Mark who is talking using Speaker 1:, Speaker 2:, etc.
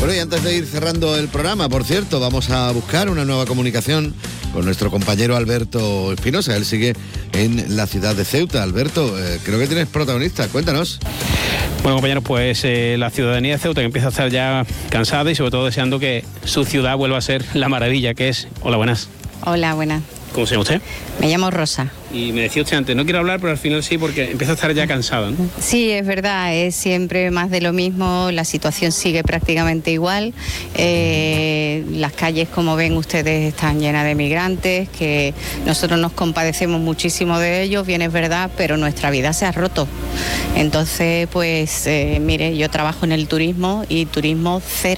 Speaker 1: Bueno, y antes de ir cerrando el programa, por cierto, vamos a buscar una nueva comunicación con nuestro compañero Alberto Espinosa. Él sigue en la ciudad de Ceuta. Alberto, creo que tienes protagonista, cuéntanos.
Speaker 2: Bueno, compañeros, pues la ciudadanía de Ceuta, que empieza a estar ya cansada y sobre todo deseando que su ciudad vuelva a ser la maravilla que es. Hola, buenas.
Speaker 3: Hola, buenas.
Speaker 2: ¿Cómo se llama usted?
Speaker 3: Me llamo Rosa.
Speaker 2: Y me decía usted antes, no quiero hablar, pero al final sí, porque empieza a estar ya cansada, ¿no?
Speaker 3: Sí, es verdad, es siempre más de lo mismo, la situación sigue prácticamente igual. Las calles, como ven ustedes, están llenas de migrantes, que nosotros nos compadecemos muchísimo de ellos, bien es verdad, pero nuestra vida se ha roto. Entonces, pues, mire, yo trabajo en el turismo y turismo cero.